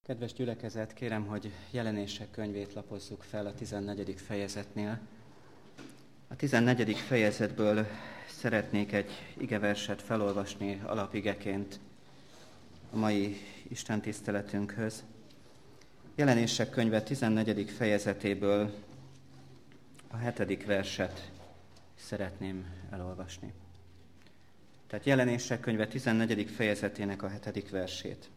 Kedves gyülekezet, kérem, hogy Jelenések könyvét lapozzuk fel a 14. fejezetnél. A 14. fejezetből szeretnék egy igeverset felolvasni alapigeként a mai Isten tiszteletünkhöz. Jelenések könyve 14. fejezetéből a 7. verset szeretném elolvasni. Tehát Jelenések könyve 14. fejezetének a 7. versét.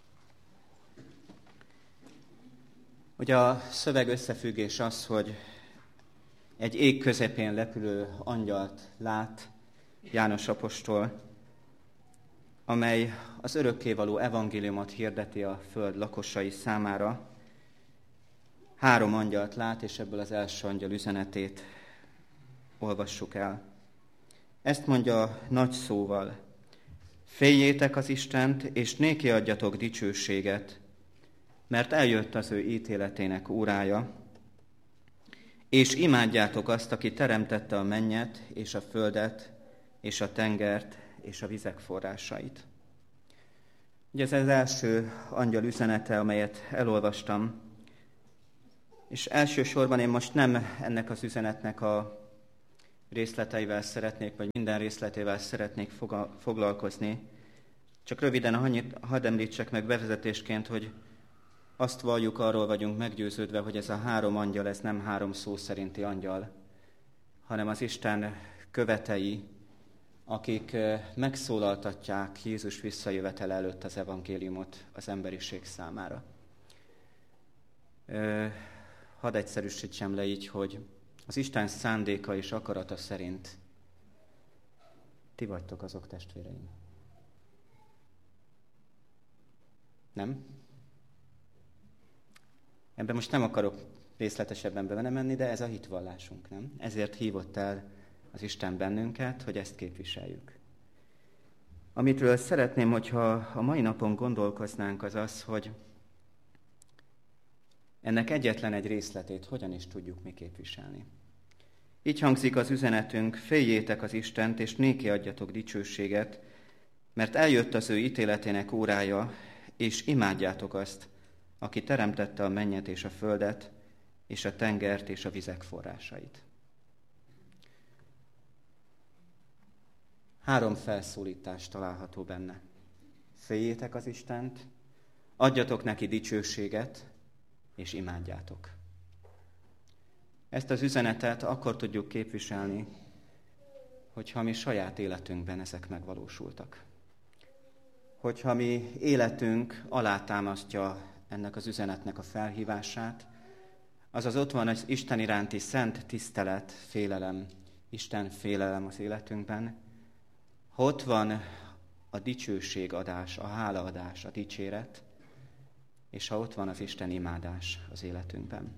Ugye a szöveg összefüggés az, hogy egy ég közepén repülő angyalt lát János apostol, amely az örökkévaló evangéliumot hirdeti a föld lakosai számára. 3 angyalt lát, és ebből az első angyal üzenetét olvassuk el. Ezt mondja nagy szóval: féljétek az Istent, és néki adjatok dicsőséget, mert eljött az ő ítéletének órája, és imádjátok azt, aki teremtette a mennyet, és a földet, és a tengert, és a vizek forrásait. Ugye ez az első angyal üzenete, amelyet elolvastam, és elsősorban én most nem ennek az üzenetnek a részleteivel szeretnék, vagy minden részletével szeretnék foglalkozni, csak röviden hadd említsek meg bevezetésként, hogy azt valljuk, arról vagyunk meggyőződve, hogy ez a 3 angyal, ez nem 3 szó szerinti angyal, hanem az Isten követei, akik megszólaltatják Jézus visszajövetele előtt az evangéliumot az emberiség számára. Hadd egyszerűsítsem le így, hogy az Isten szándéka és akarata szerint ti vagytok azok, testvéreim. Nem? Ebben most nem akarok részletesebben bemenni, de ez a hitvallásunk, nem? Ezért hívott el az Isten bennünket, hogy ezt képviseljük. Amitről szeretném, hogyha a mai napon gondolkoznánk, az az, hogy ennek egyetlen egy részletét hogyan is tudjuk mi képviselni. Így hangzik az üzenetünk: féljétek az Istent, és néki adjatok dicsőséget, mert eljött az ő ítéletének órája, és imádjátok azt, aki teremtette a mennyet és a földet, és a tengert és a vizek forrásait. 3 felszólítás található benne. Féljétek az Istent, adjatok neki dicsőséget, és imádjátok. Ezt az üzenetet akkor tudjuk képviselni, hogyha mi saját életünkben ezek megvalósultak. Hogyha mi életünk alátámasztja ennek az üzenetnek a felhívását, azaz ott van az Isten iránti szent tisztelet, félelem, Isten félelem az életünkben, ha ott van a dicsőségadás, a hálaadás, a dicséret, és ha ott van az Isten imádás az életünkben.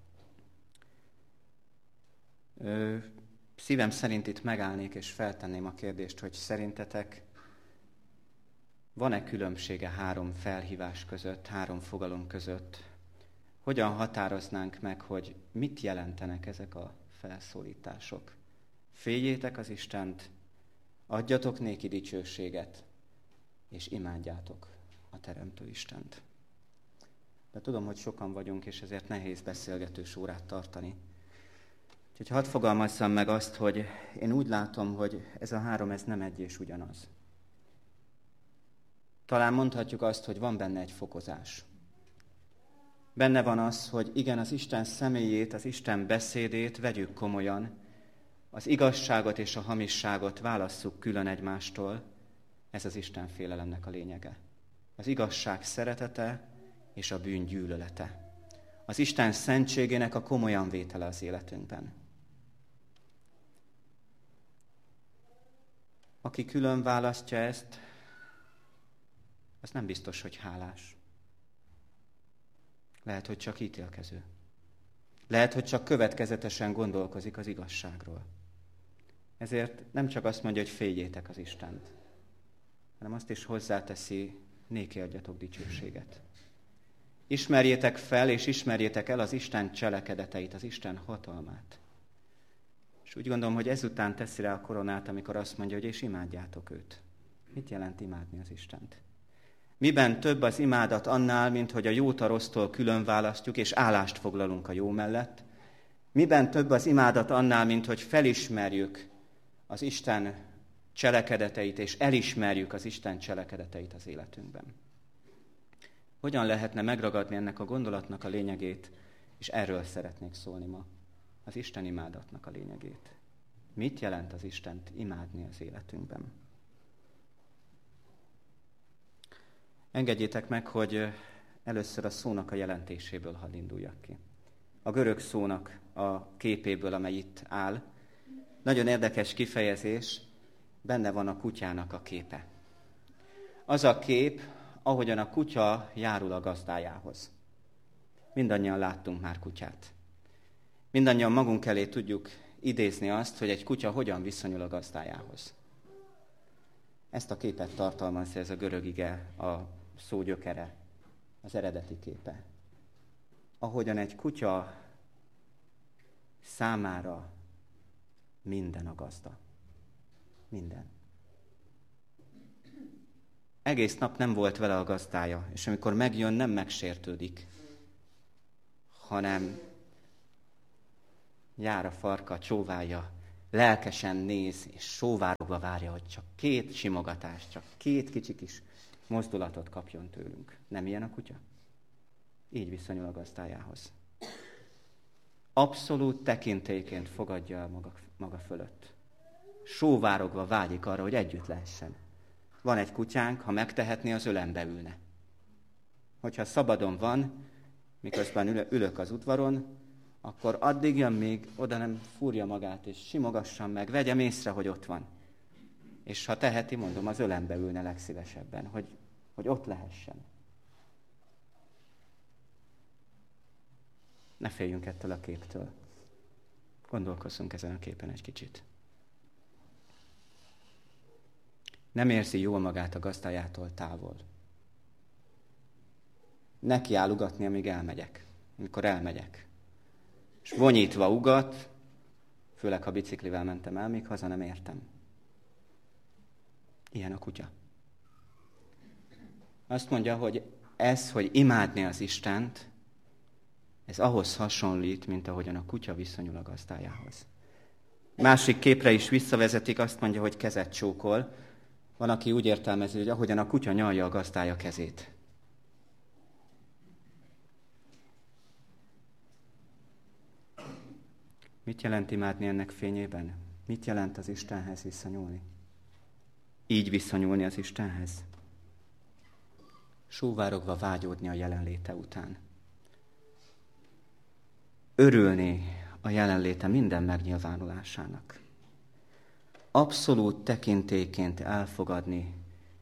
Szívem szerint itt megállnék, és feltenném a kérdést, hogy szerintetek van-e különbsége 3 felhívás között, 3 fogalom között? Hogyan határoznánk meg, hogy mit jelentenek ezek a felszólítások? Féljétek az Istent, adjatok néki dicsőséget, és imádjátok a Teremtő Istent. De tudom, hogy sokan vagyunk, és ezért nehéz beszélgetős órát tartani. Úgyhogy hadd fogalmazzam meg azt, hogy én úgy látom, hogy ez a 3, ez nem egy és ugyanaz. Talán mondhatjuk azt, hogy van benne egy fokozás. Benne van az, hogy igen, az Isten személyét, az Isten beszédét vegyük komolyan, az igazságot és a hamisságot válasszuk külön egymástól, ez az Isten félelemnek a lényege. Az igazság szeretete és a bűn gyűlölete. Az Isten szentségének a komolyan vétele az életünkben. Aki külön választja ezt, az nem biztos, hogy hálás. Lehet, hogy csak ítélkező. Lehet, hogy csak következetesen gondolkozik az igazságról. Ezért nem csak azt mondja, hogy féljétek az Istent, hanem azt is hozzáteszi, néki adjatok dicsőséget. Ismerjétek fel, és ismerjétek el az Isten cselekedeteit, az Isten hatalmát. És úgy gondolom, hogy ezután teszi rá a koronát, amikor azt mondja, hogy és imádjátok őt. Mit jelent imádni az Istent? Miben több az imádat annál, mint hogy a jót a rossztól külön választjuk, és állást foglalunk a jó mellett? Miben több az imádat annál, mint hogy felismerjük az Isten cselekedeteit, és elismerjük az Isten cselekedeteit az életünkben? Hogyan lehetne megragadni ennek a gondolatnak a lényegét, és erről szeretnék szólni ma, az Isten imádatnak a lényegét. Mit jelent az Istent imádni az életünkben? Engedjétek meg, hogy először a szónak a jelentéséből hadd induljak ki. A görög szónak a képéből, amely itt áll. Nagyon érdekes kifejezés, benne van a kutyának a képe. Az a kép, ahogyan a kutya járul a gazdájához. Mindannyian láttunk már kutyát. Mindannyian magunk elé tudjuk idézni azt, hogy egy kutya hogyan viszonyul a gazdájához. Ezt a képet tartalmazza ez a görög ige, a szó gyökere, az eredeti képe. Ahogyan egy kutya számára minden a gazda. Minden. Egész nap nem volt vele a gazdája, és amikor megjön, nem megsértődik, hanem jár a farka, csóválja, lelkesen néz, és sóvárogva várja, hogy csak 2 simogatást, csak 2 kicsi kis mozdulatot kapjon tőlünk. Nem ilyen a kutya? Így viszonyul a gazdájához. Abszolút tekintélyként fogadja el maga fölött. Sóvárogva vágyik arra, hogy együtt lehessen. Van egy kutyánk, ha megtehetné, az ölembe ülne. Hogyha szabadon van, miközben ülök az udvaron, akkor addig jön, még oda nem fúrja magát, és simogassam meg, vegyem észre, hogy ott van. És ha teheti, mondom, az ölembe ülne legszívesebben, hogy ott lehessen. Ne féljünk ettől a képtől. Gondolkozzunk ezen a képen egy kicsit. Nem érzi jól magát a gazdájától távol. Neki áll ugatni, amíg elmegyek. Amikor elmegyek. És vonyítva ugat, főleg ha biciklivel mentem el, míg haza nem értem. Ilyen a kutya. Azt mondja, hogy ez, hogy imádni az Istent, ez ahhoz hasonlít, mint ahogyan a kutya viszonyul a gazdájához. Másik képre is visszavezetik, azt mondja, hogy kezet csókol. Van, aki úgy értelmezi, hogy ahogyan a kutya nyalja a gazdája kezét. Mit jelent imádni ennek fényében? Mit jelent az Istenhez viszonyulni? Így viszonyulni az Istenhez. Sóvárogva vágyódni a jelenléte után. Örülni a jelenléte minden megnyilvánulásának. Abszolút tekintélyként elfogadni,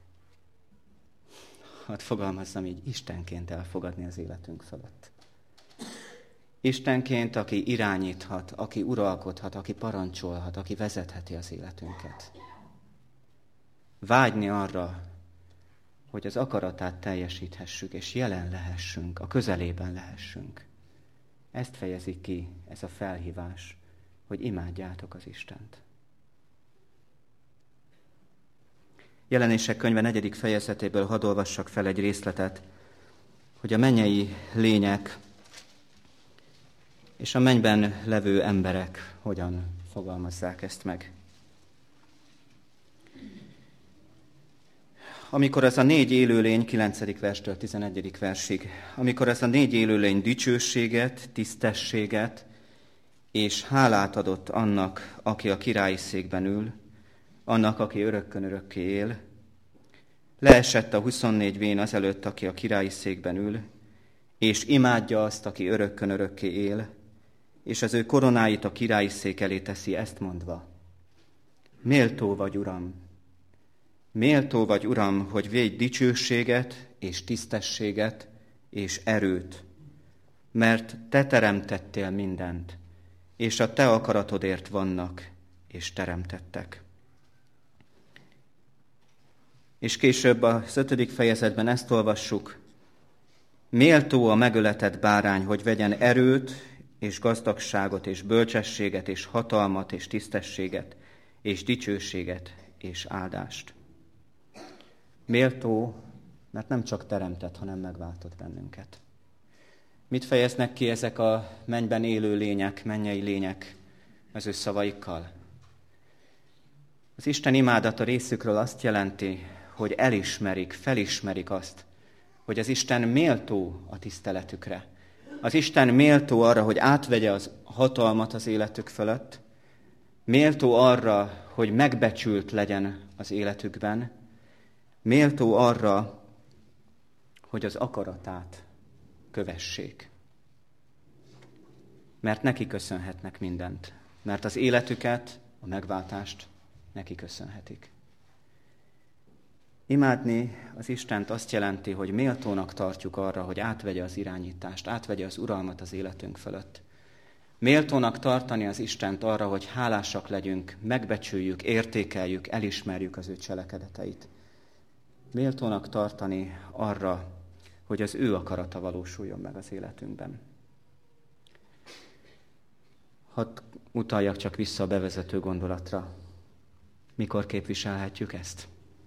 hadd fogalmazzam így, Istenként elfogadni az életünk fölött. Istenként, aki irányíthat, aki uralkodhat, aki parancsolhat, aki vezetheti az életünket. Vágyni arra, hogy az akaratát teljesíthessük, és jelen lehessünk, a közelében lehessünk. Ezt fejezi ki ez a felhívás, hogy imádjátok az Istent. Jelenések könyve 4. fejezetéből hadd olvassak fel egy részletet, hogy a mennyei lények és a mennyben levő emberek hogyan fogalmazzák ezt meg. Amikor ez a 4 élőlény, 9. verstől 11. versig, amikor ez a 4 élőlény dicsőséget, tisztességet és hálát adott annak, aki a királyi székben ül, annak, aki örökkön örökké él, leesett a 24 vén azelőtt, aki a királyi székben ül, és imádja azt, aki örökkön örökké él, és az ő koronáit a királyi szék elé teszi, ezt mondva: Méltó vagy, Uram, hogy védj dicsőséget, és tisztességet, és erőt, mert te teremtettél mindent, és a te akaratodért vannak, és teremtettek. És később az 5. fejezetben ezt olvassuk: Méltó a megöletett bárány, hogy vegyen erőt, és gazdagságot, és bölcsességet, és hatalmat, és tisztességet, és dicsőséget, és áldást. Méltó mert nem csak teremtett, hanem megváltott bennünket. Mit fejeznek ki ezek a mennyben élő lények, mennyei lények az ő szavaikkal? Az Isten imádata részükről azt jelenti, hogy elismerik, felismerik azt, hogy az Isten méltó a tiszteletükre. Az Isten méltó arra, hogy átvegye az hatalmat az életük fölött, méltó arra, hogy megbecsült legyen az életükben, méltó arra, hogy az akaratát kövessék. Mert neki köszönhetnek mindent. Mert az életüket, a megváltást neki köszönhetik. Imádni az Istent azt jelenti, hogy méltónak tartjuk arra, hogy átvegye az irányítást, átvegye az uralmat az életünk fölött. Méltónak tartani az Istent arra, hogy hálásak legyünk, megbecsüljük, értékeljük, elismerjük az ő cselekedeteit. Méltónak tartani arra, hogy az ő akarata valósuljon meg az életünkben. Hadd utaljak csak vissza a bevezető gondolatra. Mikor képviselhetjük ezt?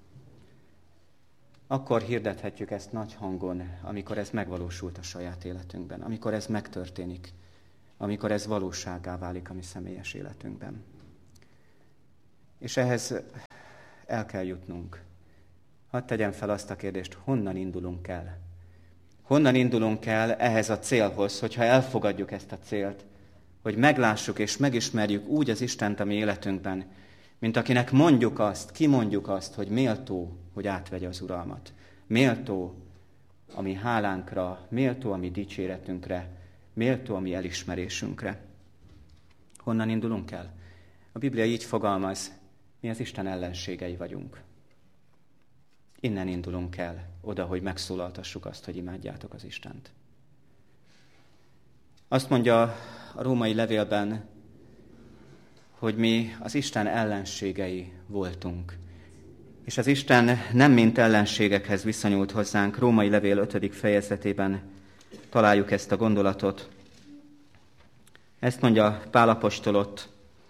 Akkor hirdethetjük ezt nagy hangon, amikor ez megvalósult a saját életünkben, amikor ez megtörténik, amikor ez valósággá válik a mi személyes életünkben. És ehhez el kell jutnunk. Hadd tegyem fel azt a kérdést, honnan indulunk el? Honnan indulunk el ehhez a célhoz, hogyha elfogadjuk ezt a célt, hogy meglássuk és megismerjük úgy az Istent a mi életünkben, mint akinek mondjuk azt, kimondjuk azt, hogy méltó, hogy átvegye az uralmat. Méltó a mi hálánkra, méltó a mi dicséretünkre, méltó a mi elismerésünkre. Honnan indulunk el? A Biblia így fogalmaz, mi az Isten ellenségei vagyunk. Innen indulunk el, oda, hogy megszólaltassuk azt, hogy imádjátok az Istent. Azt mondja a római levélben, hogy mi az Isten ellenségei voltunk. És az Isten nem mint ellenségekhez viszonyult hozzánk. Római levél 5. fejezetében találjuk ezt a gondolatot. Ezt mondja Pál apostol ott.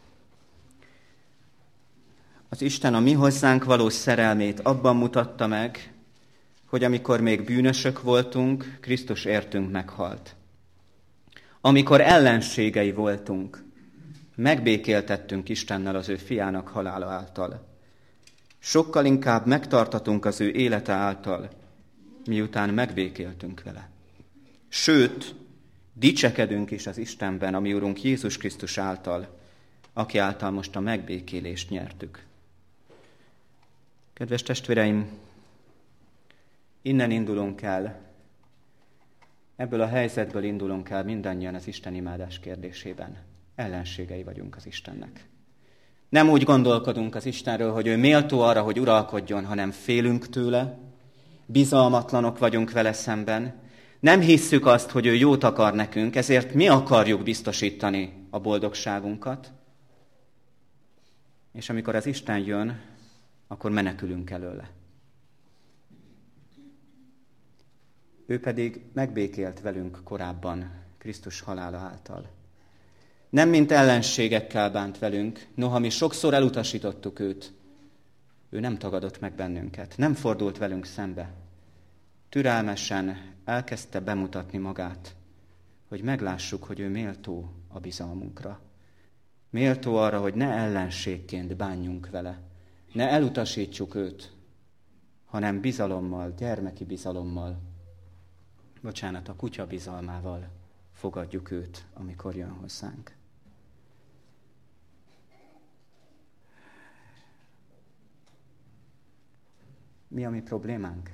Az Isten a mi hozzánk való szerelmét abban mutatta meg, hogy amikor még bűnösök voltunk, Krisztus értünk meghalt. Amikor ellenségei voltunk, megbékéltettünk Istennel az ő fiának halála által. Sokkal inkább megtartatunk az ő élete által, miután megbékéltünk vele. Sőt, dicsekedünk is az Istenben, a mi Urunk Jézus Krisztus által, aki által most a megbékélést nyertük. Kedves testvéreim, innen indulunk el, ebből a helyzetből indulunk el mindannyian az Isten imádás kérdésében. Ellenségei vagyunk az Istennek. Nem úgy gondolkodunk az Istenről, hogy ő méltó arra, hogy uralkodjon, hanem félünk tőle, bizalmatlanok vagyunk vele szemben, nem hisszük azt, hogy ő jót akar nekünk, ezért mi akarjuk biztosítani a boldogságunkat, és amikor az Isten jön, akkor menekülünk előle. Ő pedig megbékélt velünk korábban Krisztus halála által. Nem mint ellenségekkel bánt velünk, noha mi sokszor elutasítottuk őt. Ő nem tagadott meg bennünket, nem fordult velünk szembe. Türelmesen elkezdte bemutatni magát, hogy meglássuk, hogy ő méltó a bizalmunkra. Méltó arra, hogy ne ellenségként bánjunk vele, ne elutasítsuk őt, hanem bizalommal, gyermeki bizalommal, a kutya bizalmával fogadjuk őt, amikor jön hozzánk. Mi a mi problémánk?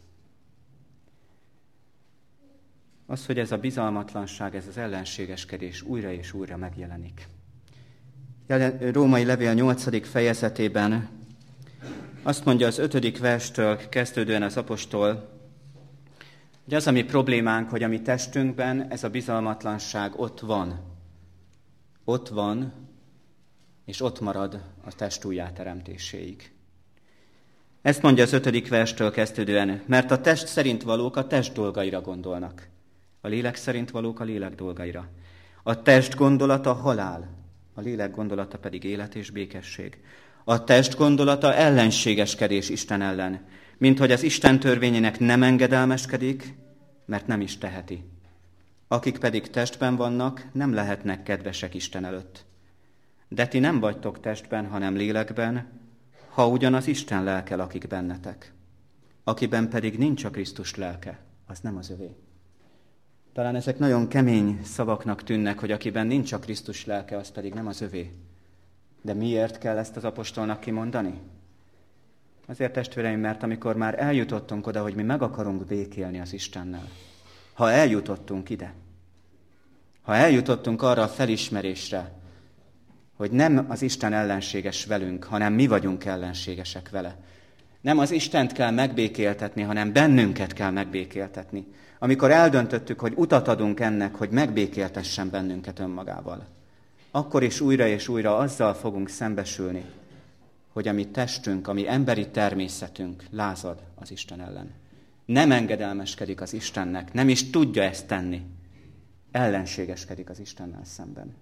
Az, hogy ez a bizalmatlanság, ez az ellenségeskedés újra és újra megjelenik. Római levél 8. fejezetében azt mondja az 5. verstől kezdődően az apostol, hogy az a mi problémánk, hogy a mi testünkben ez a bizalmatlanság ott van. Ott van, és ott marad a test újjáteremtéséig. Ezt mondja az 5. verstől kezdődően, mert a test szerint valók a test dolgaira gondolnak. A lélek szerint valók a lélek dolgaira. A test gondolata halál, a lélek gondolata pedig élet és békesség. A test gondolata ellenségeskedés Isten ellen, mint hogy az Isten törvényének nem engedelmeskedik, mert nem is teheti. Akik pedig testben vannak, nem lehetnek kedvesek Isten előtt. De ti nem vagytok testben, hanem lélekben, ha ugyanaz Isten lelke lakik bennetek. Akiben pedig nincs a Krisztus lelke, az nem az övé. Talán ezek nagyon kemény szavaknak tűnnek, hogy akiben nincs a Krisztus lelke, az pedig nem az övé. De miért kell ezt az apostolnak kimondani? Azért, testvéreim, mert amikor már eljutottunk oda, hogy mi meg akarunk békélni az Istennel, ha eljutottunk ide, ha eljutottunk arra a felismerésre, hogy nem az Isten ellenséges velünk, hanem mi vagyunk ellenségesek vele. Nem az Istent kell megbékéltetni, hanem bennünket kell megbékéltetni. Amikor eldöntöttük, hogy utat adunk ennek, hogy megbékéltessen bennünket önmagával, akkor is újra és újra azzal fogunk szembesülni, hogy a mi testünk, a mi emberi természetünk lázad az Isten ellen. Nem engedelmeskedik az Istennek, nem is tudja ezt tenni. Ellenségeskedik az Istennel szemben.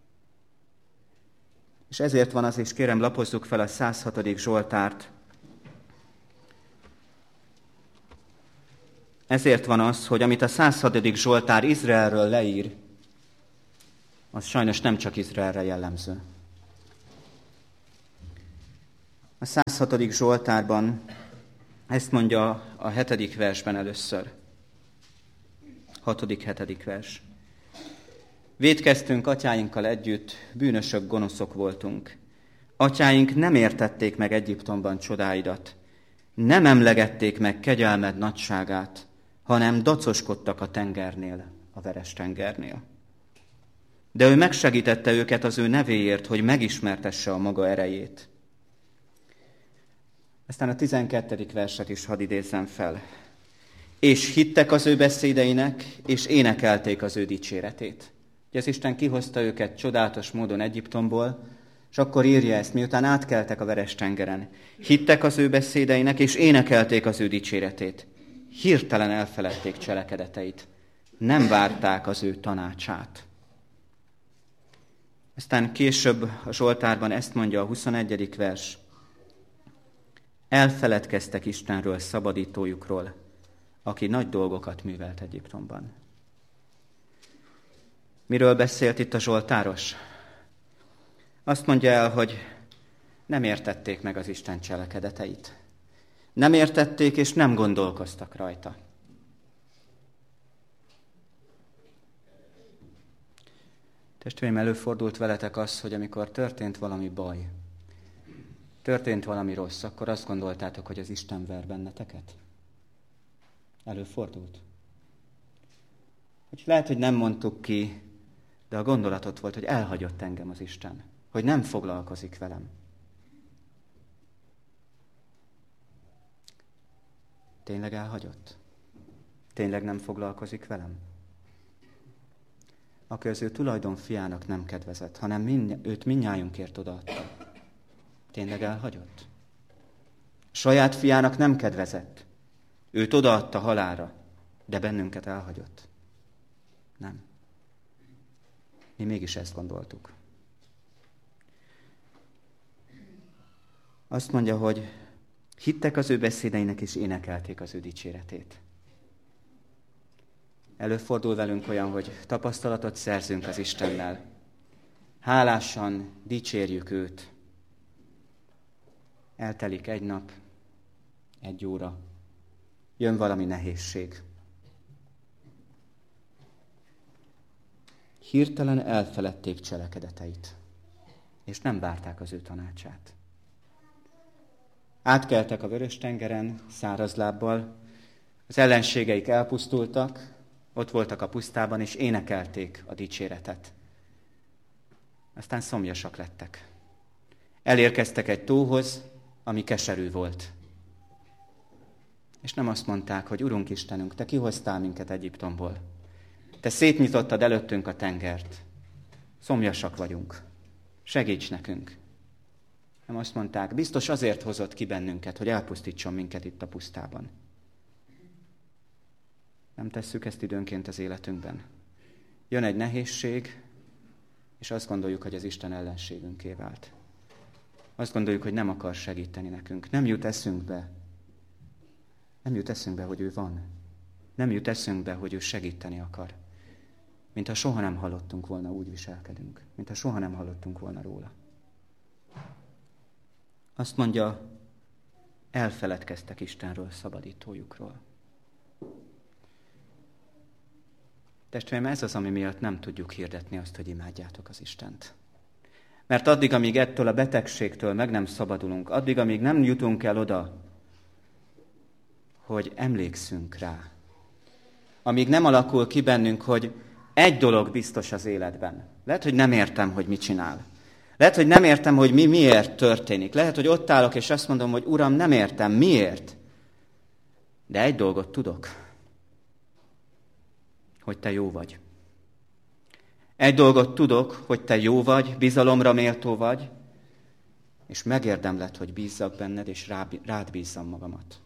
És ezért van az, és kérem, lapozzuk fel a 106. Zsoltárt. Ezért van az, hogy amit a 106. Zsoltár Izraelről leír, az sajnos nem csak Izraelre jellemző. A 106. Zsoltárban ezt mondja a 7. versben először. 6.-7. vers. Vétkeztünk atyáinkkal együtt, bűnösök, gonoszok voltunk. Atyáink nem értették meg Egyiptomban csodáidat, nem emlegették meg kegyelmed nagyságát, hanem dacoskodtak a tengernél, a veres tengernél. De ő megsegítette őket az ő nevéért, hogy megismertesse a maga erejét. Aztán a 12. verset is hadd idézzem fel. És hittek az ő beszédeinek, és énekelték az ő dicséretét. Ugye az Isten kihozta őket csodálatos módon Egyiptomból, és akkor írja ezt, miután átkeltek a veres tengeren. Hittek az ő beszédeinek, és énekelték az ő dicséretét. Hirtelen elfeledték cselekedeteit. Nem várták az ő tanácsát. Aztán később a Zsoltárban ezt mondja a 21. vers. Elfeledkeztek Istenről, szabadítójukról, aki nagy dolgokat művelt Egyiptomban. Miről beszélt itt a zsoltáros? Azt mondja el, hogy nem értették meg az Isten cselekedeteit. Nem értették és nem gondolkoztak rajta. Testvéreim, előfordult veletek az, hogy amikor történt valami baj, történt valami rossz, akkor azt gondoltátok, hogy az Isten ver benneteket? Előfordult. Hogy lehet, hogy nem mondtuk ki, de a gondolat ott volt, hogy elhagyott engem az Isten, hogy nem foglalkozik velem. Tényleg elhagyott? Tényleg nem foglalkozik velem? Aki az ő tulajdon fiának nem kedvezett, hanem őt mindnyájunkért odaadta. Tényleg elhagyott? Saját fiának nem kedvezett. Őt odaadta halálra, de bennünket elhagyott. Nem. Mi mégis ezt gondoltuk. Azt mondja, hogy hittek az ő beszédeinek, és énekelték az ő dicséretét. Előfordul velünk olyan, hogy tapasztalatot szerzünk az Istennel. Hálásan dicsérjük őt. Eltelik egy nap, egy óra, jön valami nehézség. Hirtelen elfeledték cselekedeteit, és nem várták az ő tanácsát. Átkeltek a Vörös-tengeren száraz lábbal, az ellenségeik elpusztultak, ott voltak a pusztában, és énekelték a dicséretet. Aztán szomjasak lettek. Elérkeztek egy tóhoz, ami keserű volt. És nem azt mondták, hogy Urunk Istenünk, te kihoztál minket Egyiptomból. Te szétnyitottad előttünk a tengert. Szomjasak vagyunk. Segíts nekünk. Nem azt mondták, biztos azért hozott ki bennünket, hogy elpusztítson minket itt a pusztában. Nem tesszük ezt időnként az életünkben. Jön egy nehézség, és azt gondoljuk, hogy az Isten ellenségünké vált. Azt gondoljuk, hogy nem akar segíteni nekünk. Nem jut eszünkbe, Nem jut eszünkbe, hogy ő van. Nem jut eszünkbe, hogy ő segíteni akar. Mintha soha nem hallottunk volna, úgy viselkedünk. Mintha soha nem hallottunk volna róla. Azt mondja, elfeledkeztek Istenről, szabadítójukról. Testvéreim, ez az, ami miatt nem tudjuk hirdetni azt, hogy imádjátok az Istent. Mert addig, amíg ettől a betegségtől meg nem szabadulunk, addig, amíg nem jutunk el oda, hogy emlékszünk rá, amíg nem alakul ki bennünk, hogy egy dolog biztos az életben. Lehet, hogy nem értem, hogy mit csinál. Lehet, hogy nem értem, hogy miért történik. Lehet, hogy ott állok, és azt mondom, hogy Uram, nem értem, miért. De egy dolgot tudok, hogy Te jó vagy. Egy dolgot tudok, hogy Te jó vagy, bizalomra méltó vagy, és megérdemled, hogy bízzak benned, és rád bízzam magamat.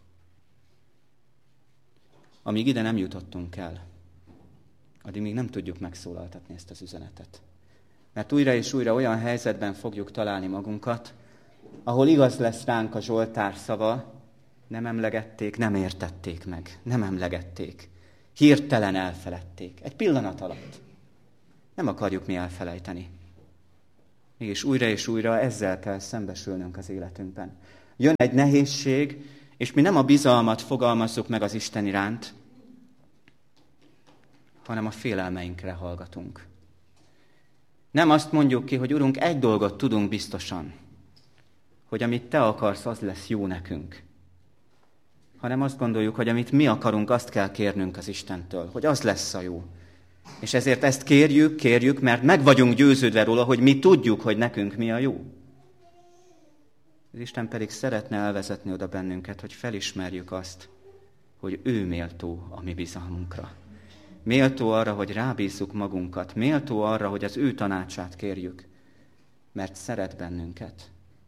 Amíg ide nem jutottunk el, addig még nem tudjuk megszólaltatni ezt az üzenetet. Mert újra és újra olyan helyzetben fogjuk találni magunkat, ahol igaz lesz ránk a Zsoltár szava, nem emlegették, nem értették meg, nem emlegették. Hirtelen elfeledték. Egy pillanat alatt. Nem akarjuk mi elfelejteni. Mégis újra és újra ezzel kell szembesülnünk az életünkben. Jön egy nehézség, és mi nem a bizalmat fogalmazzuk meg az Isten iránt, hanem a félelmeinkre hallgatunk. Nem azt mondjuk ki, hogy Urunk, egy dolgot tudunk biztosan, hogy amit Te akarsz, az lesz jó nekünk. Hanem azt gondoljuk, hogy amit mi akarunk, azt kell kérnünk az Istentől, hogy az lesz a jó. És ezért ezt kérjük, mert meg vagyunk győződve róla, hogy mi tudjuk, hogy nekünk mi a jó. Az Isten pedig szeretne elvezetni oda bennünket, hogy felismerjük azt, hogy ő méltó a mi bizalmunkra. Méltó arra, hogy rábízzuk magunkat. Méltó arra, hogy az ő tanácsát kérjük, mert szeret bennünket.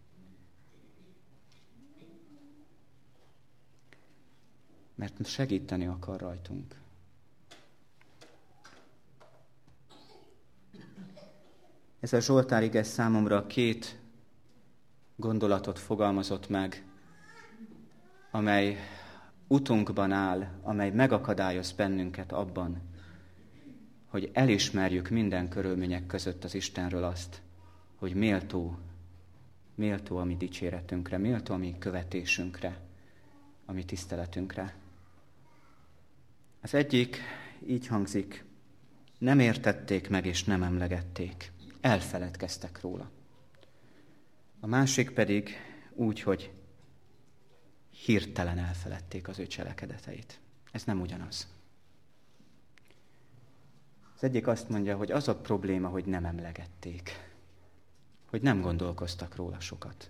Mert segíteni akar rajtunk. Ez a Zsoltár ige számomra két gondolatot fogalmazott meg, amely utunkban áll, amely megakadályoz bennünket abban, hogy elismerjük minden körülmények között az Istenről azt, hogy méltó a mi dicséretünkre, méltó a mi követésünkre, a mi tiszteletünkre. Az egyik így hangzik, nem értették meg és nem emlegették, elfeledkeztek róla. A másik pedig úgy, hogy hirtelen elfeledték az ő cselekedeteit. Ez nem ugyanaz. Az egyik azt mondja, hogy az a probléma, hogy nem emlegették, hogy nem gondolkoztak róla sokat.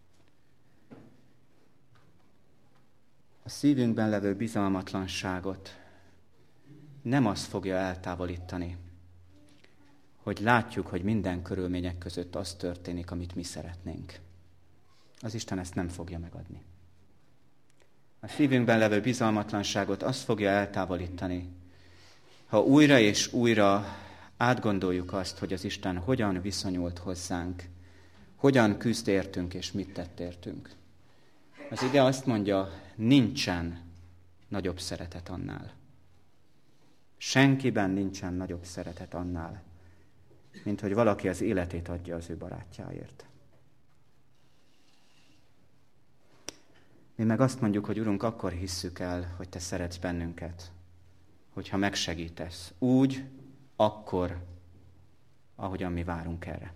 A szívünkben levő bizalmatlanságot nem az fogja eltávolítani, hogy látjuk, hogy minden körülmények között az történik, amit mi szeretnénk. Az Isten ezt nem fogja megadni. A szívünkben levő bizalmatlanságot azt fogja eltávolítani, ha újra és újra átgondoljuk azt, hogy az Isten hogyan viszonyult hozzánk, hogyan küzd értünk és mit tett értünk. Az ige azt mondja, nincsen nagyobb szeretet annál. Senkiben nincsen nagyobb szeretet annál, mint hogy valaki az életét adja az ő barátjáért. Mi meg azt mondjuk, hogy Urunk, akkor hisszük el, hogy Te szeretsz bennünket, hogyha megsegítesz. Úgy, akkor, ahogyan mi várunk erre.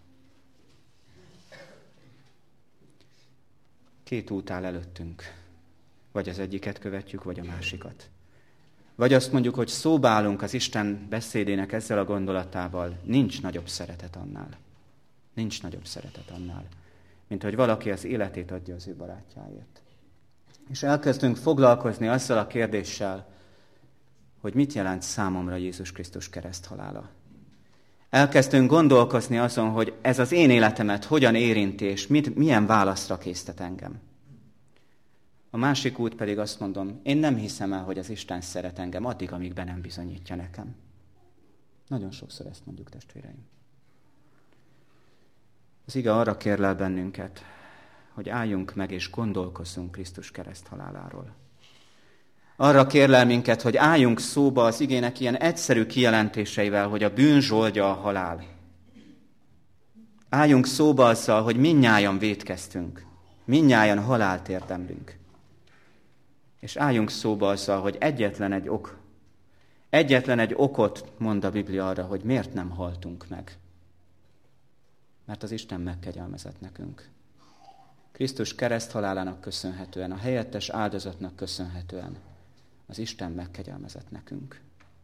Két út áll előttünk. Vagy az egyiket követjük, vagy a másikat. Vagy azt mondjuk, hogy szóba állunk az Isten beszédének ezzel a gondolatával, nincs nagyobb szeretet annál. Nincs nagyobb szeretet annál, mint hogy valaki az életét adja az ő barátjáért. És elkezdünk foglalkozni azzal a kérdéssel, hogy mit jelent számomra Jézus Krisztus kereszthalála. Elkezdünk gondolkozni azon, hogy ez az én életemet hogyan érinti, és milyen válaszra késztet engem. A másik út pedig azt mondom, én nem hiszem el, hogy az Isten szeret engem addig, amíg be nem bizonyítja nekem. Nagyon sokszor ezt mondjuk, testvéreim. Az ige arra kérlel bennünket, hogy álljunk meg és gondolkozzunk Krisztus kereszthaláláról. Arra kérlel minket, hogy álljunk szóba az igének ilyen egyszerű kijelentéseivel, hogy a bűn zsoldja a halál. Álljunk szóba azzal, hogy mindnyájan vétkeztünk, mindnyájan halált érdemlünk. És álljunk szóba azzal, hogy egyetlen egy okot mond a Biblia arra, hogy miért nem haltunk meg. Mert az Isten megkegyelmezett nekünk. Krisztus kereszthalálának köszönhetően, a helyettes áldozatnak köszönhetően az Isten megkegyelmezett nekünk.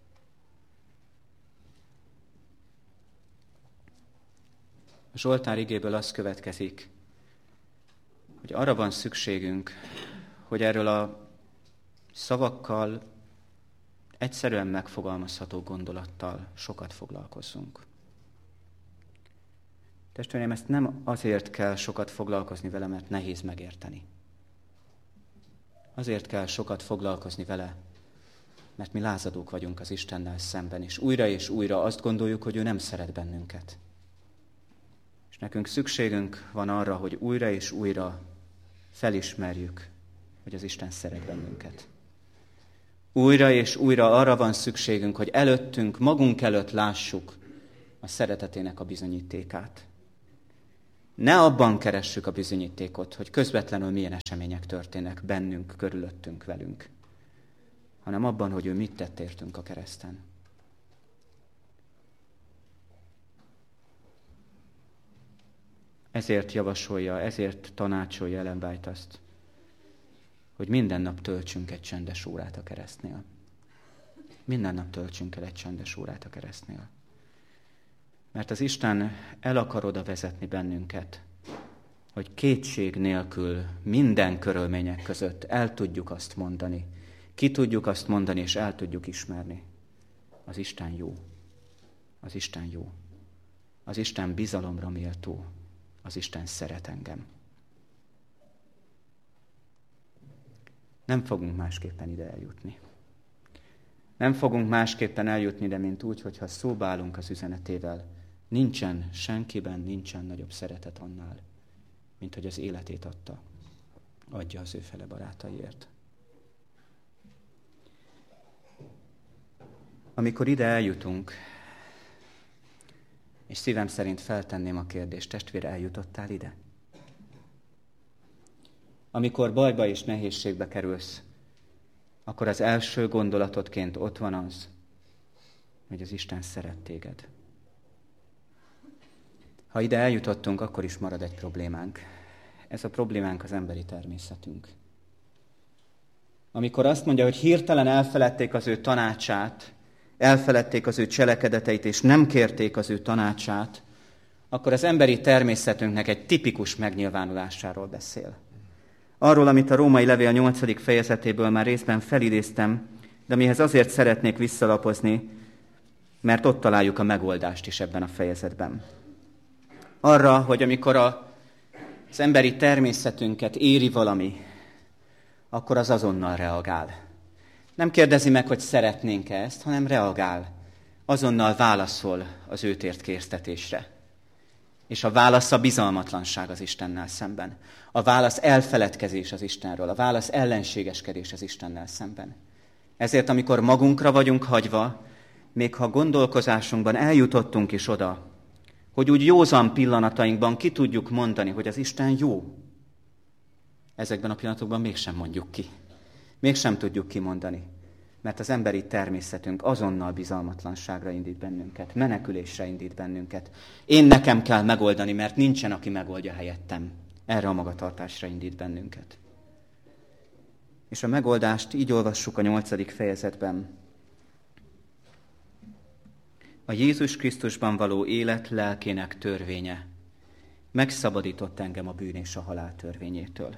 A Zsoltár igéből az következik, hogy arra van szükségünk, hogy erről a szavakkal, egyszerűen megfogalmazható gondolattal sokat foglalkozzunk. Testvéreim, ezt nem azért kell sokat foglalkozni vele, mert nehéz megérteni. Azért kell sokat foglalkozni vele, mert mi lázadók vagyunk az Istennel szemben, és újra azt gondoljuk, hogy ő nem szeret bennünket. És nekünk szükségünk van arra, hogy újra és újra felismerjük, hogy az Isten szeret bennünket. Újra és újra arra van szükségünk, hogy előttünk, magunk előtt lássuk a szeretetének a bizonyítékát. Ne abban keressük a bizonyítékot, hogy közvetlenül milyen események történnek bennünk, körülöttünk, velünk, hanem abban, hogy ő mit tett értünk a kereszten. Ezért javasolja, ezért tanácsolja Ellen White azt, hogy minden nap töltsünk egy csendes órát a keresztnél. Minden nap töltsünk el egy csendes órát a keresztnél. Mert az Isten el akar oda vezetni bennünket, hogy kétség nélkül minden körülmények között el tudjuk azt mondani, ki tudjuk azt mondani, és el tudjuk ismerni. Az Isten jó. Az Isten jó. Az Isten bizalomra méltó. Az Isten szeret engem. Nem fogunk másképpen ide eljutni. Nem fogunk másképpen eljutni, de mint úgy, hogyha szóba állunk az üzenetével. Senkiben nincsen nagyobb szeretet annál, mint hogy az életét adja az ő fele barátaiért. Amikor ide eljutunk, és szívem szerint feltenném a kérdést, testvér, eljutottál ide? Amikor bajba és nehézségbe kerülsz, akkor az első gondolatodként ott van az, hogy az Isten szeret téged. Ha ide eljutottunk, akkor is marad egy problémánk. Ez a problémánk az emberi természetünk. Amikor azt mondja, hogy hirtelen elfeledték az ő tanácsát, elfeledték az ő cselekedeteit, és nem kérték az ő tanácsát, akkor az emberi természetünknek egy tipikus megnyilvánulásáról beszél. Arról, amit a Római levél 8. fejezetéből már részben felidéztem, de amihez azért szeretnék visszalapozni, mert ott találjuk a megoldást is ebben a fejezetben. Arra, hogy amikor az emberi természetünket éri valami, akkor az azonnal reagál. Nem kérdezi meg, hogy szeretnénk ezt, hanem reagál. Azonnal válaszol az őt ért késztetésre. És a válasz a bizalmatlanság az Istennel szemben. A válasz elfeledkezés az Istenről. A válasz ellenségeskedés az Istennel szemben. Ezért, amikor magunkra vagyunk hagyva, még ha gondolkozásunkban eljutottunk is oda, hogy úgy józan pillanatainkban ki tudjuk mondani, hogy az Isten jó, ezekben a pillanatokban mégsem mondjuk ki. Mégsem tudjuk kimondani, mert az emberi természetünk azonnal bizalmatlanságra indít bennünket, menekülésre indít bennünket. Én nekem kell megoldani, mert nincsen, aki megoldja helyettem. Erre a magatartásra indít bennünket. És a megoldást így olvassuk a 8. fejezetben. A Jézus Krisztusban való élet lelkének törvénye megszabadított engem a bűn és a halál törvényétől.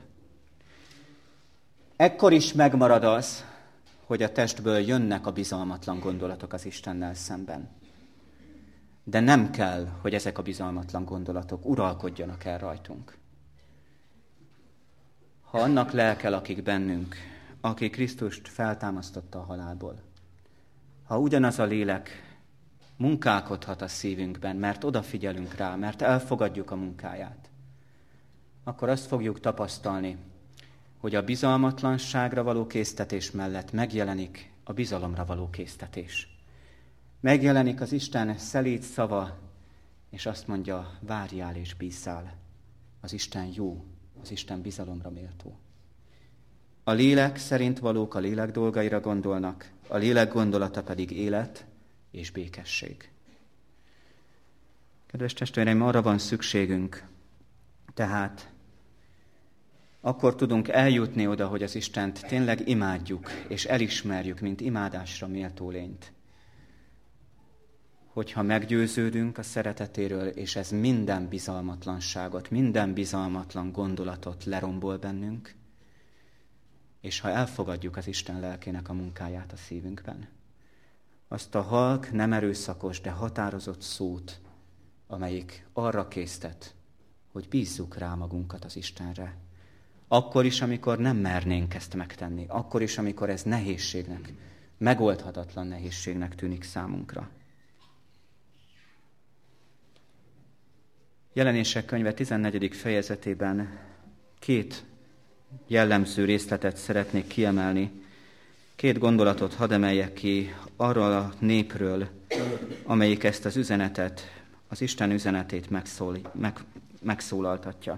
Ekkor is megmarad az, hogy a testből jönnek a bizalmatlan gondolatok az Istennel szemben. De nem kell, hogy ezek a bizalmatlan gondolatok uralkodjanak el rajtunk. Ha annak lelke lakik bennünk, aki Krisztust feltámasztotta a halálból, ha ugyanaz a lélek munkálkodhat a szívünkben, mert odafigyelünk rá, mert elfogadjuk a munkáját, akkor azt fogjuk tapasztalni, hogy a bizalmatlanságra való késztetés mellett megjelenik a bizalomra való késztetés. Megjelenik az Isten szelíd szava, és azt mondja, várjál és bízzál. Az Isten jó, az Isten bizalomra méltó. A lélek szerint valók a lélek dolgaira gondolnak, a lélek gondolata pedig élet és békesség. Kedves testvéreim, arra van szükségünk, tehát akkor tudunk eljutni oda, hogy az Istent tényleg imádjuk és elismerjük, mint imádásra méltó lényt. Hogyha meggyőződünk a szeretetéről, és ez minden bizalmatlanságot, minden bizalmatlan gondolatot lerombol bennünk, és ha elfogadjuk az Isten lelkének a munkáját a szívünkben, azt a halk, nem erőszakos, de határozott szót, amelyik arra késztet, hogy bízzuk rá magunkat az Istenre. Akkor is, amikor nem mernénk ezt megtenni, akkor is, amikor ez nehézségnek, megoldhatatlan nehézségnek tűnik számunkra. Jelenések könyve 14. fejezetében 2 jellemző részletet szeretnék kiemelni. 2 gondolatot hadd emeljek ki arról a népről, amelyik ezt az üzenetet, az Isten üzenetét megszólaltatja.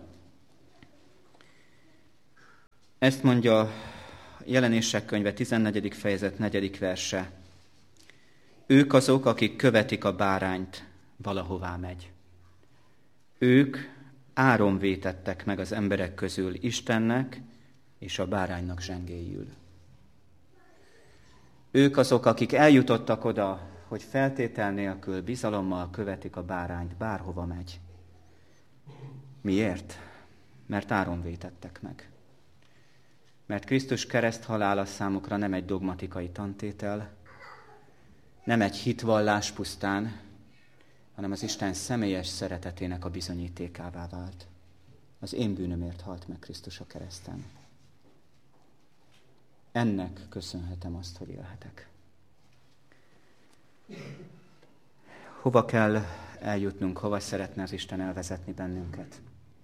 Ezt mondja Jelenések könyve 14. fejezet 4. verse. Ők azok, akik követik a bárányt, valahová megy. Ők áron vétettek meg az emberek közül Istennek és a báránynak zsengéjül. Ők azok, akik eljutottak oda, hogy feltétel nélkül, bizalommal követik a bárányt, bárhova megy. Miért? Mert áron vétettek meg. Mert Krisztus kereszthalála számukra nem egy dogmatikai tantétel, nem egy hitvallás pusztán, hanem az Isten személyes szeretetének a bizonyítékává vált. Az én bűnömért halt meg Krisztus a kereszten. Ennek köszönhetem azt, hogy élhetek. Hova kell eljutnunk, hova szeretne az Isten elvezetni bennünket?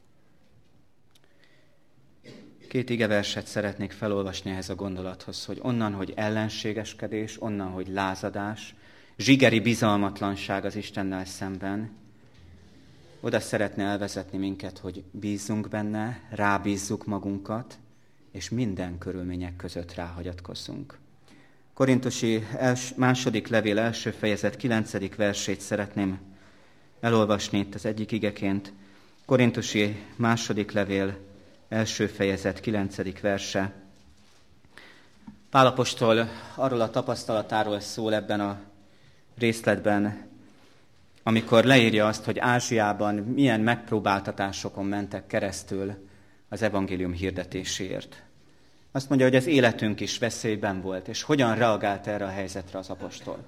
2 igeverset szeretnék felolvasni ehhez a gondolathoz, hogy onnan, hogy ellenségeskedés, onnan, hogy lázadás, zsigeri bizalmatlanság az Istennel szemben, oda szeretne elvezetni minket, hogy bízzunk benne, rábízzuk magunkat, és minden körülmények között ráhagyatkozzunk. Korintusi második levél első fejezet 9. versét szeretném elolvasni itt az egyik igeként. Korintusi második levél első fejezet 9. verse. Pál apostol arról a tapasztalatáról szól ebben a részletben, amikor leírja azt, hogy Ázsiában milyen megpróbáltatásokon mentek keresztül az evangélium hirdetéséért. Azt mondja, hogy az életünk is veszélyben volt, és hogyan reagált erre a helyzetre az apostol.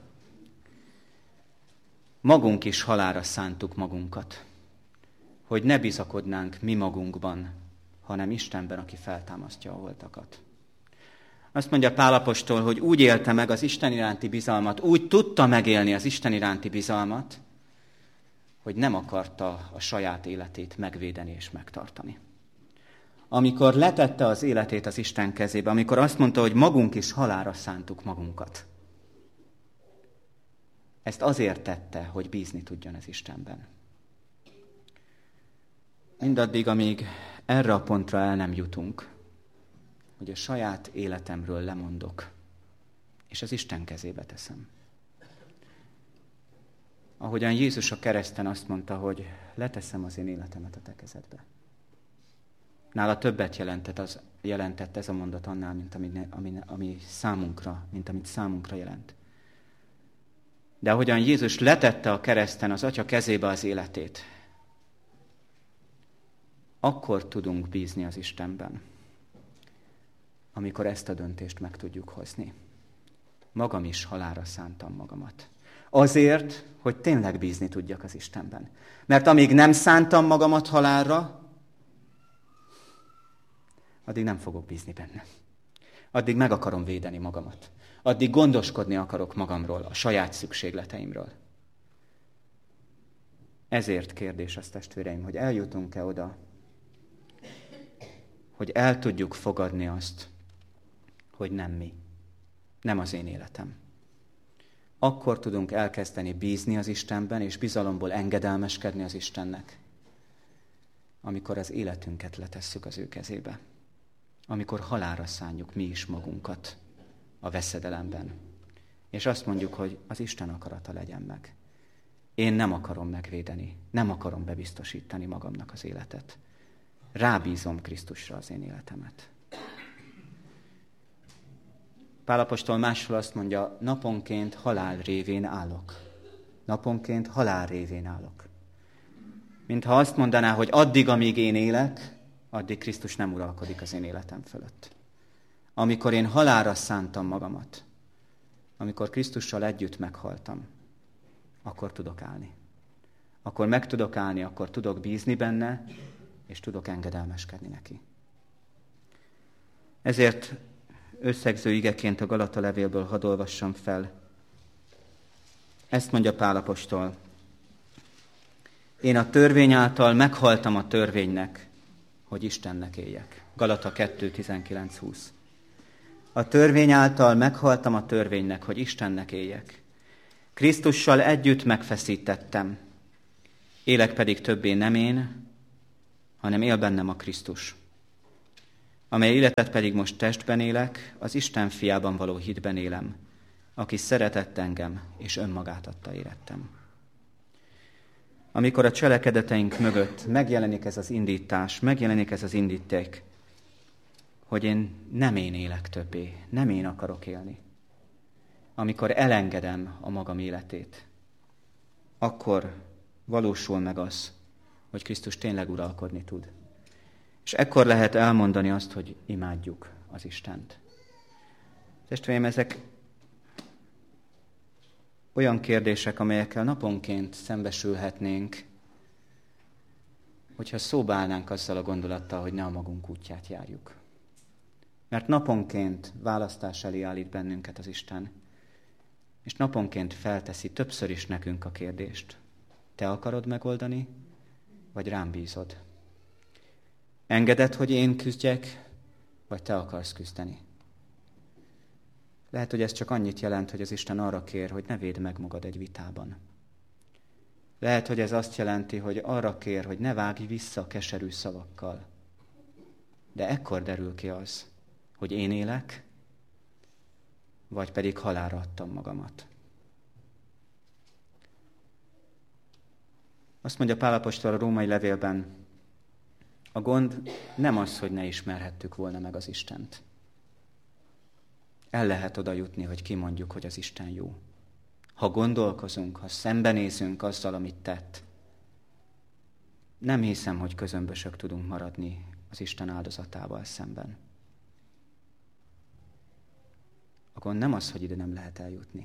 Magunk is halálra szántuk magunkat, hogy ne bizakodnánk mi magunkban, hanem Istenben, aki feltámasztja a holtakat. Azt mondja Pál apostol, hogy úgy élte meg az Isten iránti bizalmat, úgy tudta megélni az Isten iránti bizalmat, hogy nem akarta a saját életét megvédeni és megtartani. Amikor letette az életét az Isten kezébe, amikor azt mondta, hogy magunk is halálra szántuk magunkat, ezt azért tette, hogy bízni tudjon az Istenben. Mindaddig, amíg erre a pontra el nem jutunk, hogy a saját életemről lemondok, és az Isten kezébe teszem. Ahogyan Jézus a kereszten azt mondta, hogy leteszem az én életemet a te kezedbe. Nála többet jelentett ez a mondat annál, mint amit számunkra jelent. De ahogyan Jézus letette a kereszten az Atya kezébe az életét, akkor tudunk bízni az Istenben, amikor ezt a döntést meg tudjuk hozni. Magam is halálra szántam magamat. Azért, hogy tényleg bízni tudjak az Istenben. Mert amíg nem szántam magamat halálra, addig nem fogok bízni benne. Addig meg akarom védeni magamat. Addig gondoskodni akarok magamról, a saját szükségleteimről. Ezért kérdés az, testvéreim, hogy eljutunk-e oda, hogy el tudjuk fogadni azt, hogy nem mi, nem az én életem. Akkor tudunk elkezdeni bízni az Istenben, és bizalomból engedelmeskedni az Istennek, amikor az életünket letesszük az ő kezébe. Amikor halálra szánjuk mi is magunkat a veszedelemben. És azt mondjuk, hogy az Isten akarata legyen meg. Én nem akarom megvédeni, nem akarom bebiztosítani magamnak az életet. Rábízom Krisztusra az én életemet. Pál apostol máshol azt mondja, naponként halál révén állok. Naponként halál révén állok. Mintha azt mondaná, hogy addig, amíg én élek, addig Krisztus nem uralkodik az én életem fölött. Amikor én halálra szántam magamat, amikor Krisztussal együtt meghaltam, akkor tudok állni. Akkor meg tudok állni, akkor tudok bízni benne, és tudok engedelmeskedni neki. Ezért összegző igeként a Galata levélből hadd olvassam fel. Ezt mondja Pál apostol. Én a törvény által meghaltam a törvénynek, hogy Istennek éljek. Galata 2.19-20. A törvény által meghaltam a törvénynek, hogy Istennek éljek. Krisztussal együtt megfeszítettem. Élek pedig többé nem én, hanem él bennem a Krisztus. Amely életet pedig most testben élek, az Isten fiában való hitben élem, aki szeretett engem, és önmagát adta érettem. Amikor a cselekedeteink mögött megjelenik ez az indítás, megjelenik ez az indíték, hogy nem én élek többé, nem én akarok élni. Amikor elengedem a magam életét, akkor valósul meg az, hogy Krisztus tényleg uralkodni tud. És ekkor lehet elmondani azt, hogy imádjuk az Istent. Testvéreim, ezek olyan kérdések, amelyekkel naponként szembesülhetnénk, hogyha szóba állnánk azzal a gondolattal, hogy ne a magunk útját járjuk. Mert naponként választás elé állít bennünket az Isten, és naponként felteszi többször is nekünk a kérdést. Te akarod megoldani, vagy rám bízod? Engeded, hogy én küzdjek, vagy te akarsz küzdeni? Lehet, hogy ez csak annyit jelent, hogy az Isten arra kér, hogy ne védd meg magad egy vitában. Lehet, hogy ez azt jelenti, hogy arra kér, hogy ne vágj vissza keserű szavakkal. De ekkor derül ki az, hogy én élek, vagy pedig halálra adtam magamat. Azt mondja Pál apostol a római levélben, a gond nem az, hogy ne ismerhettük volna meg az Istent. El lehet oda jutni, hogy kimondjuk, hogy az Isten jó. Ha gondolkozunk, ha szembenézünk azzal, amit tett, nem hiszem, hogy közömbösök tudunk maradni az Isten áldozatával szemben. A gond nem az, hogy ide nem lehet eljutni.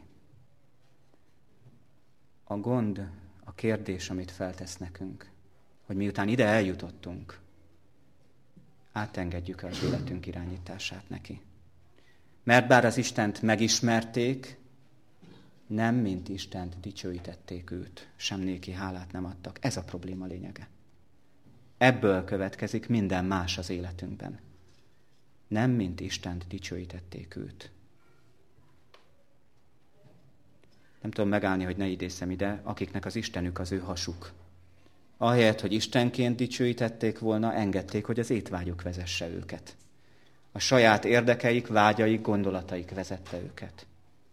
A gond, a kérdés, amit feltesz nekünk, hogy miután ide eljutottunk, átengedjük az életünk irányítását neki. Mert bár az Istent megismerték, nem mint Istent dicsőítették őt, sem néki hálát nem adtak. Ez a probléma lényege. Ebből következik minden más az életünkben. Nem mint Istent dicsőítették őt. Nem tudom megállni, hogy ne idézzem ide, akiknek az Istenük az ő hasuk. Ahelyett, hogy Istenként dicsőítették volna, engedték, hogy az étvágyuk vezesse őket. A saját érdekeik, vágyaik, gondolataik vezette őket.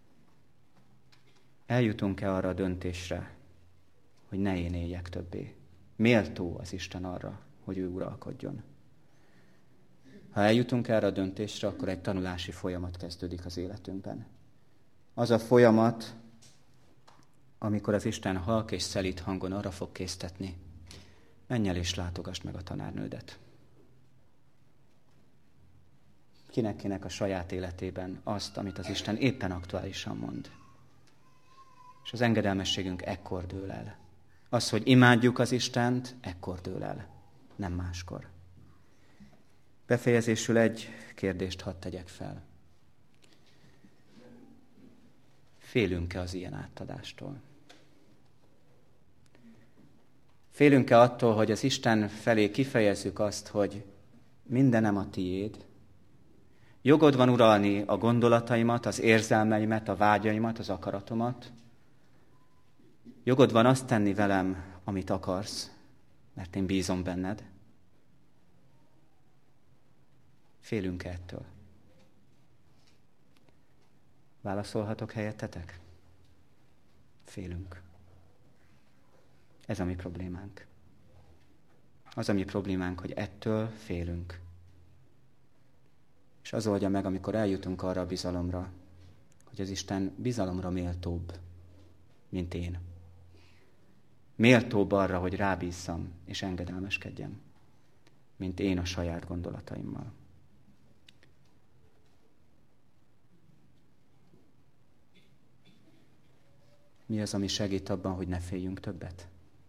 Eljutunk-e arra a döntésre, hogy ne én éljek többé? Méltó az Isten arra, hogy ő uralkodjon. Ha eljutunk erre a döntésre, akkor egy tanulási folyamat kezdődik az életünkben. Az a folyamat, amikor az Isten halk és szelíd hangon arra fog késztetni, menj el és látogasd meg a tanárnődet. Kinek a saját életében azt, amit az Isten éppen aktuálisan mond. És az engedelmességünk ekkor dől el. Az, hogy imádjuk az Istent, ekkor dől el, nem máskor. Befejezésül egy kérdést hadd tegyek fel. Félünk-e az ilyen átadástól? Félünk-e attól, hogy az Isten felé kifejezzük azt, hogy mindenem a tiéd. Jogod van uralni a gondolataimat, az érzelmeimet, a vágyaimat, az akaratomat. Jogod van azt tenni velem, amit akarsz, mert én bízom benned. Félünk ettől. Válaszolhatok helyettetek? Félünk. Ez a mi problémánk. Az a mi problémánk, hogy ettől félünk. És az oldja meg, amikor eljutunk arra a bizalomra, hogy az Isten bizalomra méltóbb, mint én. Méltóbb arra, hogy rábízzam és engedelmeskedjem, mint én a saját gondolataimmal. Mi az, ami segít abban, hogy ne féljünk többet?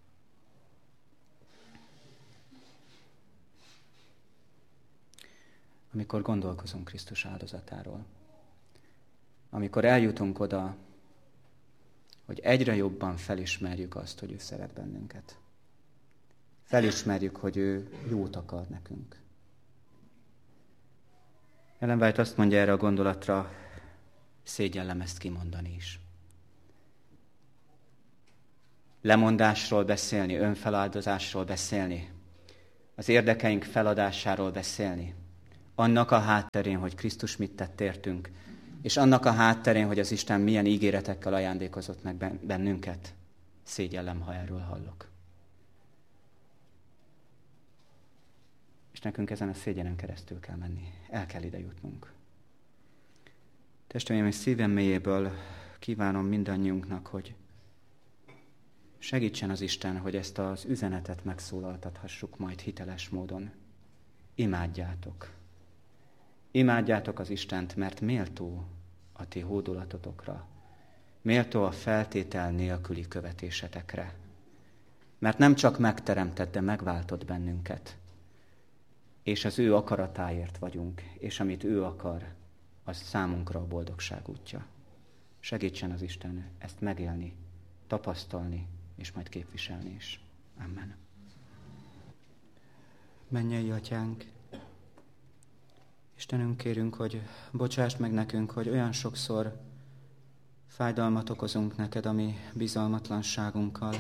Amikor gondolkozunk Krisztus áldozatáról. Amikor eljutunk oda, hogy egyre jobban felismerjük azt, hogy ő szeret bennünket. Felismerjük, hogy ő jót akar nekünk. Ellen White azt mondja erre a gondolatra, szégyellem ezt kimondani is. Lemondásról beszélni, önfeláldozásról beszélni, az érdekeink feladásáról beszélni, annak a hátterén, hogy Krisztus mit tett értünk, és annak a hátterén, hogy az Isten milyen ígéretekkel ajándékozott meg bennünket, szégyellem, ha erről hallok. És nekünk ezen a szégyenen keresztül kell menni, el kell ide jutnunk. Testvéreim, és szívem mélyéből kívánom mindannyiunknak, hogy segítsen az Isten, hogy ezt az üzenetet megszólaltathassuk majd hiteles módon. Imádjátok. Imádjátok az Istent, mert méltó a ti hódolatotokra. Méltó a feltétel nélküli követésetekre. Mert nem csak megteremtett, de megváltott bennünket. És az ő akaratáért vagyunk, és amit ő akar, az számunkra a boldogság útja. Segítsen az Isten ezt megélni, tapasztalni, és majd képviselni is. Amen. Mennyei Atyánk, Istenünk, kérünk, hogy bocsásd meg nekünk, hogy olyan sokszor fájdalmat okozunk neked a mi bizalmatlanságunkkal.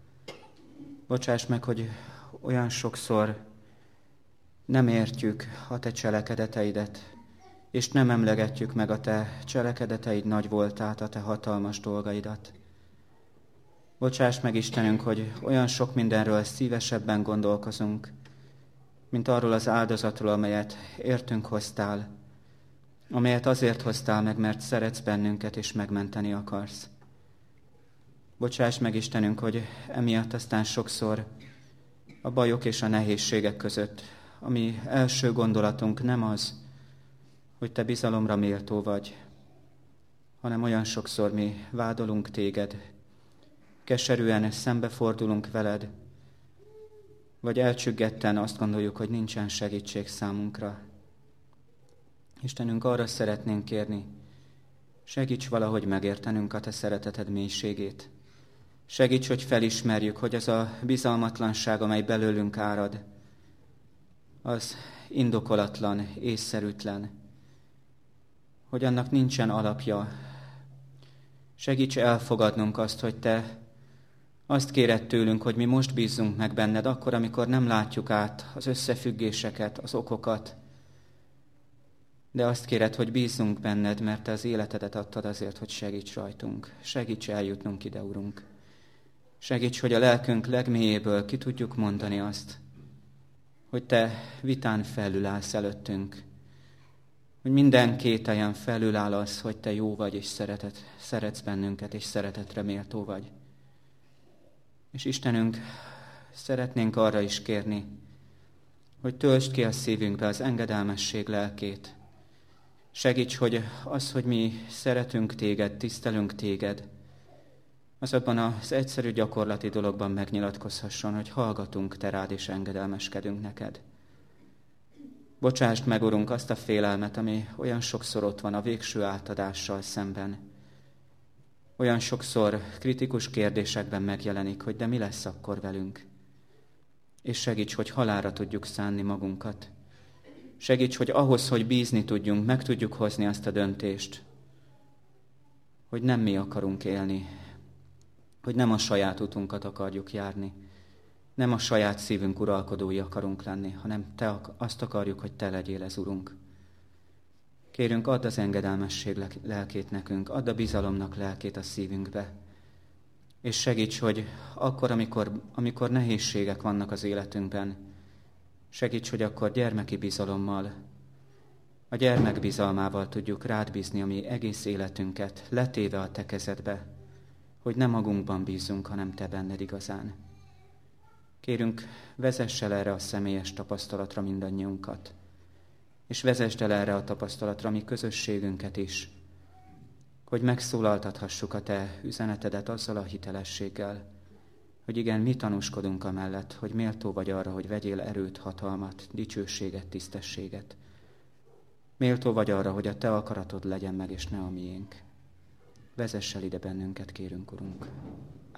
Bocsáss meg, hogy olyan sokszor nem értjük a te cselekedeteidet, és nem emlegetjük meg a te cselekedeteid nagy voltát, a te hatalmas dolgaidat. Bocsáss meg, Istenünk, hogy olyan sok mindenről szívesebben gondolkozunk, mint arról az áldozatról, amelyet értünk hoztál, amelyet azért hoztál meg, mert szeretsz bennünket és megmenteni akarsz. Bocsáss meg, Istenünk, hogy emiatt aztán sokszor a bajok és a nehézségek között, ami első gondolatunk nem az, hogy te bizalomra méltó vagy, hanem olyan sokszor mi vádolunk téged, keserűen szembefordulunk veled, vagy elcsüggetten azt gondoljuk, hogy nincsen segítség számunkra. Istenünk, arra szeretnénk kérni, segíts valahogy megértenünk a te szereteted mélységét. Segíts, hogy felismerjük, hogy az a bizalmatlanság, amely belőlünk árad, az indokolatlan, észszerűtlen, hogy annak nincsen alapja. Segíts elfogadnunk azt, hogy te azt kéred tőlünk, hogy mi most bízzunk meg benned, akkor, amikor nem látjuk át az összefüggéseket, az okokat, de azt kéred, hogy bízzunk benned, mert te az életedet adtad azért, hogy segíts rajtunk. Segíts eljutnunk ide, Urunk. Segíts, hogy a lelkünk legmélyéből ki tudjuk mondani azt, hogy te vitán felülállsz előttünk, hogy minden kételjen felüláll az, hogy te jó vagy, és szeretsz bennünket, és szeretetre méltó vagy. És Istenünk, szeretnénk arra is kérni, hogy töltsd ki a szívünkbe az engedelmesség lelkét. Segíts, hogy az, hogy mi szeretünk téged, tisztelünk téged, az abban az egyszerű gyakorlati dologban megnyilatkozhasson, hogy hallgatunk te rád és engedelmeskedünk neked. Bocsásd meg, Urunk, azt a félelmet, ami olyan sokszor ott van a végső átadással szemben. Olyan sokszor kritikus kérdésekben megjelenik, hogy de mi lesz akkor velünk. És segíts, hogy halálra tudjuk szánni magunkat. Segíts, hogy ahhoz, hogy bízni tudjunk, meg tudjuk hozni azt a döntést, hogy nem mi akarunk élni, hogy nem a saját utunkat akarjuk járni, nem a saját szívünk uralkodói akarunk lenni, hanem azt akarjuk, hogy Te legyél ez, Urunk. Kérünk, add az engedelmesség lelkét nekünk, add a bizalomnak lelkét a szívünkbe, és segíts, hogy akkor, amikor nehézségek vannak az életünkben, segíts, hogy akkor gyermeki bizalommal, a gyermek bizalmával tudjuk rád bízni a mi egész életünket, letéve a Te kezedbe, hogy nem magunkban bízunk, hanem Te benned igazán. Kérünk, vezess el erre a személyes tapasztalatra mindannyiunkat, és vezesd el erre a tapasztalatra mi közösségünket is, hogy megszólaltathassuk a Te üzenetedet azzal a hitelességgel, hogy igen, mi tanúskodunk amellett, hogy méltó vagy arra, hogy vegyél erőt, hatalmat, dicsőséget, tisztességet. Méltó vagy arra, hogy a Te akaratod legyen meg, és ne a miénk. Vezess el ide bennünket, kérünk, Urunk.